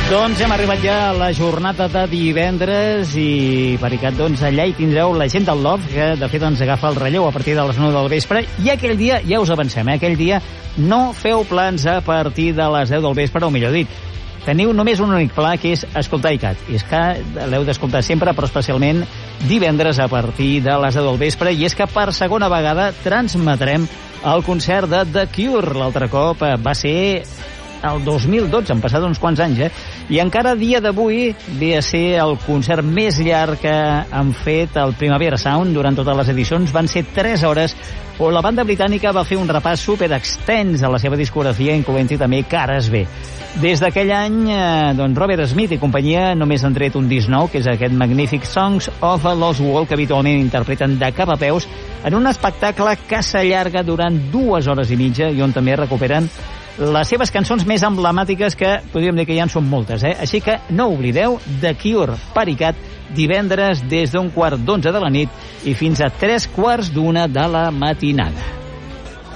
Doncs hem arribat ja a la jornada de divendres i, Pericat, doncs allà hi tindreu la gent del Love, que de fet ens agafa el relleu a partir de les 9 del vespre, i aquell dia, ja us avancem, aquell dia no feu plans a partir de les 10 del vespre, o millor dit, teniu només un únic pla, que és escoltar ICAT. I és que l'heu d'escoltar sempre, però especialment divendres a partir de les 10 del vespre, i és que per segona vegada transmetrem el concert de The Cure. L'altre cop va ser el 2012, han passat uns quants anys, I encara a dia d'avui ve a ser el concert més llarg que han fet el Primavera Sound durant totes les edicions. Van ser 3 hores on la banda britànica va fer un repàs super extens a la seva discografia, incloent-hi també cares B. Des d'aquell any, doncs Robert Smith i companyia només han tret un disc nou, que és aquest magnífic Songs of a Lost World, que habitualment interpreten de cap a peus en un espectacle que s'allarga durant 2 hores i mitja i on també recuperen les seves cançons més emblemàtiques, que podríem dir que ja en són moltes, Així que no oblideu, The Cure, Pericat, divendres des d'11:45 de la nit i fins a 3:45 de la matinada.